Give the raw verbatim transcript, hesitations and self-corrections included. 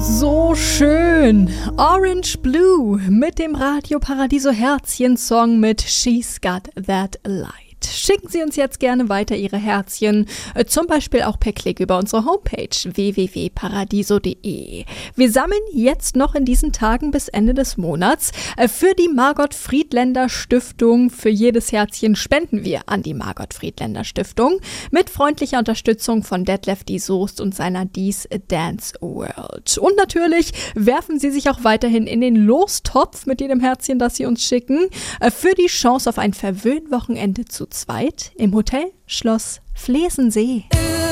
So schön. Orange Blue mit dem Radio Paradiso Herzchen-Song mit She's Got That Light. Schicken Sie uns jetzt gerne weiter Ihre Herzchen, zum Beispiel auch per Klick über unsere Homepage w w w punkt paradiso punkt d e. Wir sammeln jetzt noch in diesen Tagen bis Ende des Monats für die Margot Friedländer Stiftung. Für jedes Herzchen spenden wir an die Margot Friedländer Stiftung mit freundlicher Unterstützung von Detlef die Soest und seiner Dies Dance World. Und natürlich werfen Sie sich auch weiterhin in den Lostopf mit jedem Herzchen, das Sie uns schicken, für die Chance auf ein Verwöhnwochenende zu zweit im Hotel Schloss Flesensee.